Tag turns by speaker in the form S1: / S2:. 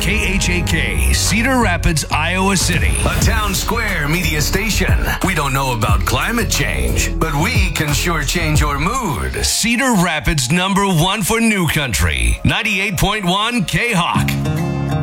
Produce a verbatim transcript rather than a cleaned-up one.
S1: K H A K, Cedar Rapids, Iowa City.
S2: A town square media station. We don't know about climate change, but we can sure change your mood.
S1: Cedar Rapids, number one for New Country. ninety-eight point one K-Hawk.